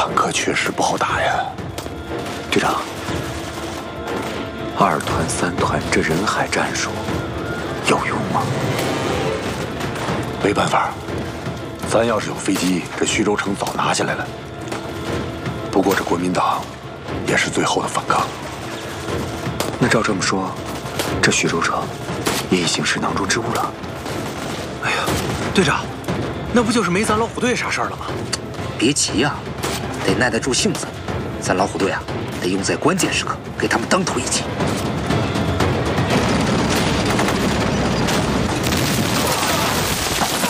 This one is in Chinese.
坦克确实不好打呀。 队长，2团、3团这人海战术有用吗？ 没办法，咱要是有飞机，这徐州城早拿下来了。不过这国民党也是最后的反抗。 那照这么说，这徐州城也已经是囊中之物了。 哎呀，队长，那不就是没咱老虎队啥事儿了吗？ 别急呀，得耐得住性子。咱老虎队啊，得用在关键时刻给他们当头一击。